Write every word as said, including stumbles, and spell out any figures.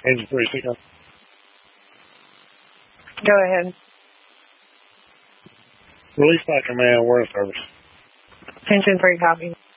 Engine three, signal. Go ahead. Release by command, we're in service. Engine three, copy.